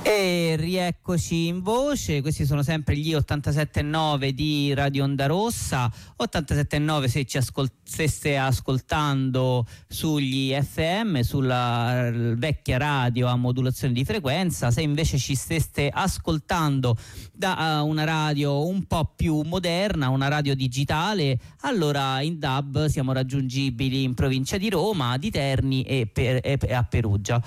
E rieccoci in voce, questi sono sempre gli 87.9 di Radio Onda Rossa, 87.9 se ci stesse ascoltando sugli FM, sulla vecchia radio a modulazione di frequenza, se invece ci steste ascoltando da una radio un po' più moderna, una radio digitale, allora in DAB siamo raggiungibili in provincia di Roma, di Terni e a Perugia.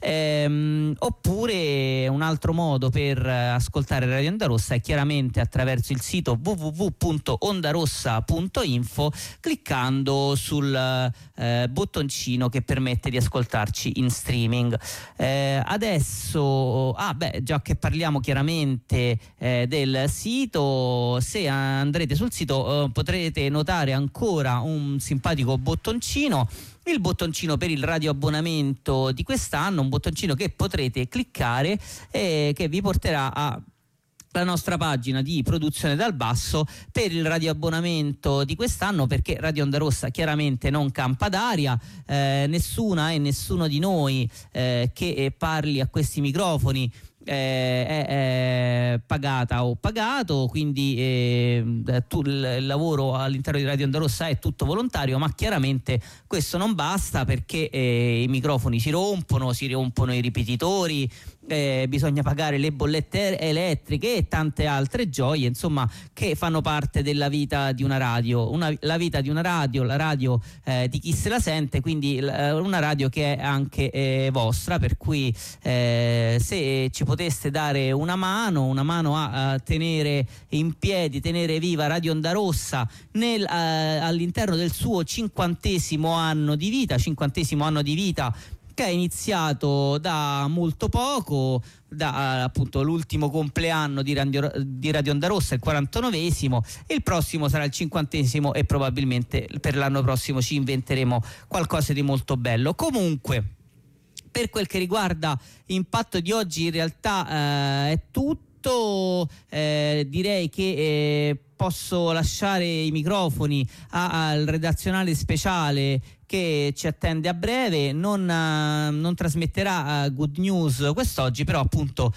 Oppure un altro modo per ascoltare Radio Onda Rossa è chiaramente attraverso il sito www.ondarossa.info, cliccando sul bottoncino che permette di ascoltarci in streaming. Adesso già che parliamo chiaramente del sito, se andrete sul sito potrete notare ancora un simpatico bottoncino, il bottoncino per il radioabbonamento di quest'anno, un bottoncino che potrete cliccare e che vi porterà alla nostra pagina di produzione dal basso per il radioabbonamento di quest'anno, perché Radio Onda Rossa chiaramente non campa d'aria, nessuna e nessuno di noi che parli a questi microfoni è pagata o pagato, quindi il lavoro all'interno di Radio Onda Rossa è tutto volontario, ma chiaramente questo non basta, perché i microfoni si rompono i ripetitori, bisogna pagare le bollette elettriche e tante altre gioie, insomma, che fanno parte della vita di una radio, la vita di una radio, la radio di chi se la sente, quindi una radio che è anche vostra, per cui se ci poteste dare una mano a tenere in piedi, tenere viva Radio Onda Rossa all'interno del suo 50° anno di vita, che è iniziato da molto poco, da appunto l'ultimo compleanno di Radio Onda Rossa, il 49°, il prossimo sarà il 50° e probabilmente per l'anno prossimo ci inventeremo qualcosa di molto bello. Comunque, per quel che riguarda Impatto di oggi, in realtà è tutto. Direi che posso lasciare i microfoni al redazionale speciale che ci attende a breve. Non trasmetterà good news quest'oggi, però appunto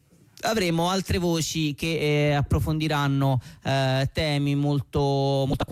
avremo altre voci che approfondiranno temi molto, molto